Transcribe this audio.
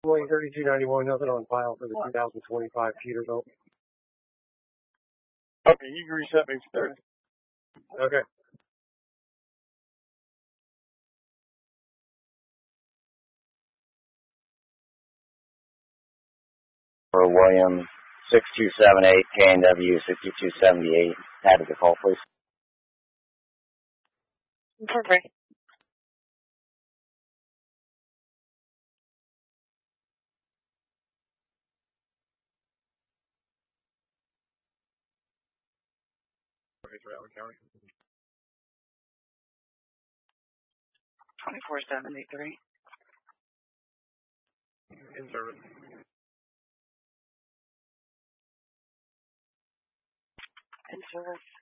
Lane 3291, nothing on file for the 2025 Peterbilt. Okay, you can reset me 30. Okay. For William 6278 KNW 6278, added the call, please. Perfect. Rattler County. 2473. In service. In service.